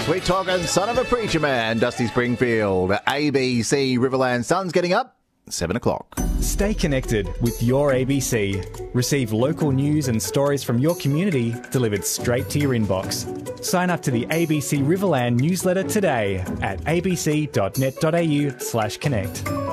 We're talking Son of a Preacher Man, Dusty Springfield. ABC Riverland Sun's getting up, 7 o'clock. Stay connected with your ABC. Receive local news and stories from your community delivered straight to your inbox. Sign up to the ABC Riverland newsletter today at abc.net.au/connect.